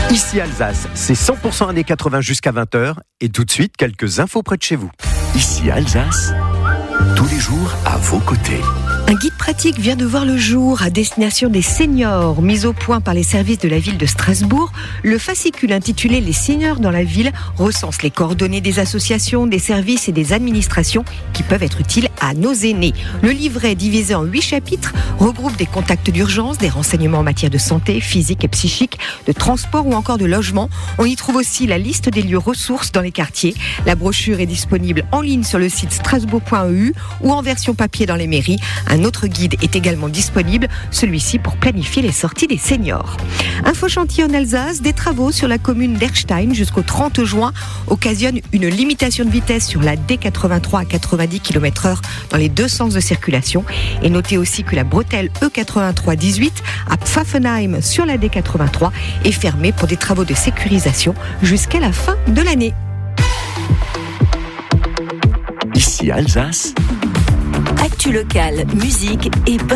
Ici Alsace, c'est 100% années 80 jusqu'à 20h. Et tout de suite, quelques infos près de chez vous. Ici Alsace, tous les jours à vos côtés. Un guide pratique vient de voir le jour à destination des seniors. Mis au point par les services de la ville de Strasbourg, le fascicule intitulé « Les seniors dans la ville » recense les coordonnées des associations, des services et des administrations qui peuvent être utiles à nos aînés. Le livret, divisé en 8 chapitres, regroupe des contacts d'urgence, des renseignements en matière de santé, physique et psychique, de transport ou encore de logement. On y trouve aussi la liste des lieux ressources dans les quartiers. La brochure est disponible en ligne sur le site strasbourg.eu ou en version papier dans les mairies. Un autre guide est également disponible, celui-ci pour planifier les sorties des seniors. Info chantier en Alsace, des travaux sur la commune d'Erstein jusqu'au 30 juin occasionnent une limitation de vitesse sur la D83 à 90 km/h dans les deux sens de circulation. Et notez aussi que la bretelle E83-18 à Pfaffenheim sur la D83 est fermée pour des travaux de sécurisation jusqu'à la fin de l'année. Ici Alsace. Actu locale, musique et